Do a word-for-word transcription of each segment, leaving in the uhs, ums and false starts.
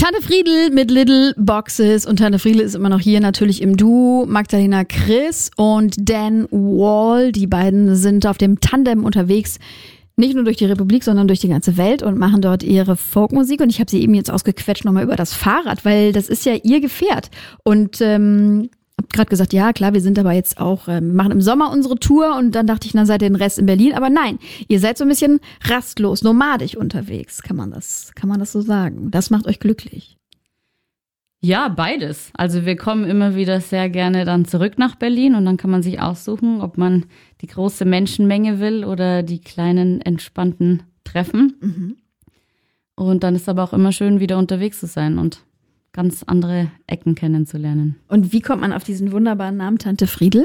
Tante Friedl mit Little Boxes und Tante Friedl ist immer noch hier, natürlich im Duo. Magdalena Chris und Dan Wall, die beiden sind auf dem Tandem unterwegs, nicht nur durch die Republik, sondern durch die ganze Welt und machen dort ihre Folkmusik. Und ich habe sie eben jetzt ausgequetscht nochmal über das Fahrrad, weil das ist ja ihr Gefährt. Und ähm, habe gerade gesagt, ja klar, wir sind aber jetzt auch, ähm, machen im Sommer unsere Tour und dann dachte ich, dann seid ihr den Rest in Berlin. Aber nein, ihr seid so ein bisschen rastlos, nomadisch unterwegs, kann man das, kann man das so sagen. Das macht euch glücklich. Ja, beides. Also wir kommen immer wieder sehr gerne dann zurück nach Berlin und dann kann man sich aussuchen, ob man die große Menschenmenge will oder die kleinen, entspannten Treffen. Mhm. Und dann ist aber auch immer schön, wieder unterwegs zu sein und ganz andere Ecken kennenzulernen. Und wie kommt man auf diesen wunderbaren Namen Tante Friedl?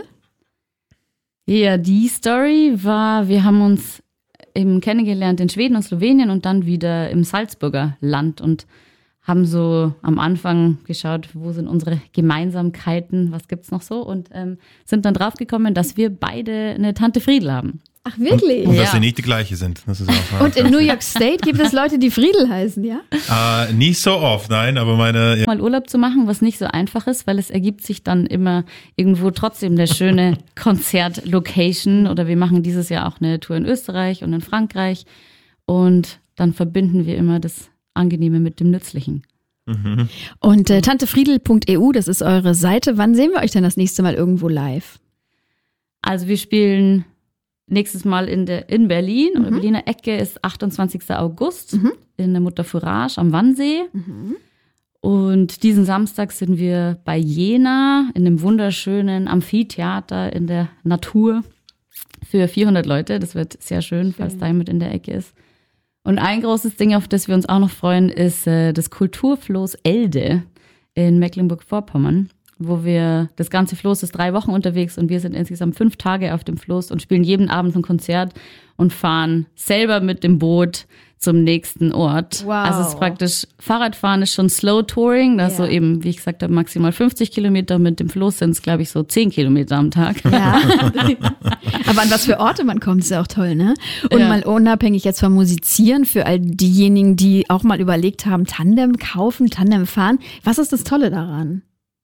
Ja, die Story war, wir haben uns eben kennengelernt in Schweden und Slowenien und dann wieder im Salzburger Land und haben so am Anfang geschaut, wo sind unsere Gemeinsamkeiten, was gibt's noch so und ähm, sind dann draufgekommen, dass wir beide eine Tante Friedl haben. Ach, wirklich? Und, und ja. dass sie nicht die gleiche sind. Das ist auch und in New York State gibt es Leute, die Friedl heißen, ja? Äh, nicht so oft, nein, aber meine... Ja. Mal Urlaub zu machen, was nicht so einfach ist, weil es ergibt sich dann immer irgendwo trotzdem eine schöne Konzertlocation oder wir machen dieses Jahr auch eine Tour in Österreich und in Frankreich und dann verbinden wir immer das Angenehme mit dem Nützlichen. Mhm. Und äh, tantefriedl punkt e u, das ist eure Seite. Wann sehen wir euch denn das nächste Mal irgendwo live? Also wir spielen nächstes Mal in, der, in Berlin. Mhm. Berliner Ecke ist achtundzwanzigster August mhm. in der Mutter Fourage am Wannsee. Mhm. Und diesen Samstag sind wir bei Jena in einem wunderschönen Amphitheater in der Natur für vierhundert Leute. Das wird sehr schön, falls schön. Da jemand in der Ecke ist. Und ein großes Ding, auf das wir uns auch noch freuen, ist äh, das Kulturfloß Elde in Mecklenburg-Vorpommern, wo wir, das ganze Floß ist drei Wochen unterwegs und wir sind insgesamt fünf Tage auf dem Floß und spielen jeden Abend ein Konzert und fahren selber mit dem Boot zum nächsten Ort. Wow. Also es ist praktisch, Fahrradfahren ist schon Slow Touring, das ja. so eben, wie ich gesagt habe, maximal fünfzig Kilometer, mit dem Floß sind es, glaube ich, so zehn Kilometer am Tag. Ja. Aber an was für Orte man kommt, ist ja auch toll, ne? Und ja. mal unabhängig jetzt vom Musizieren, für all diejenigen, die auch mal überlegt haben, Tandem kaufen, Tandem fahren, was ist das Tolle daran?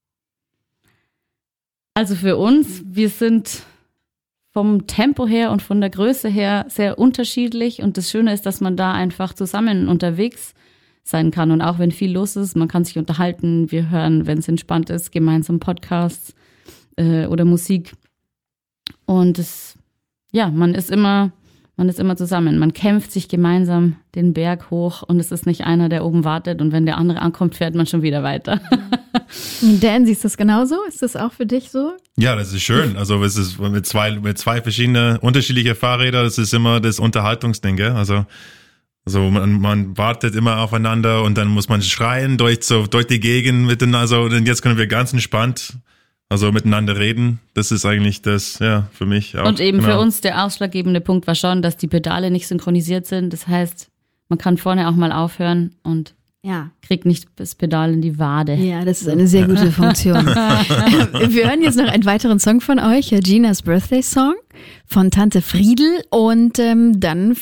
Also für uns, wir sind vom Tempo her und von der Größe her sehr unterschiedlich und das Schöne ist, dass man da einfach zusammen unterwegs sein kann und auch wenn viel los ist, man kann sich unterhalten, wir hören, wenn es entspannt ist, gemeinsam Podcasts äh, oder Musik und es, ja, man ist immer, man ist immer zusammen, man kämpft sich gemeinsam den Berg hoch und es ist nicht einer, der oben wartet und wenn der andere ankommt, fährt man schon wieder weiter. Dan, siehst du das genauso? Ist das auch für dich so? Ja, das ist schön. Also es ist mit zwei, mit zwei verschiedene unterschiedliche Fahrräder, das ist immer das Unterhaltungsding, gell? Also, also man, man wartet immer aufeinander und dann muss man schreien durch, so, durch die Gegend miteinander. Also und jetzt können wir ganz entspannt also miteinander reden. Das ist eigentlich das, ja, für mich auch. Und eben genau. für uns der ausschlaggebende Punkt war schon, dass die Pedale nicht synchronisiert sind. Das heißt, man kann vorne auch mal aufhören und ja. kriegt nicht das Pedal in die Wade. Ja, das ist eine sehr gute Funktion. Wir hören jetzt noch einen weiteren Song von euch, Ginas Birthday Song von Tante Friedl und ähm, dann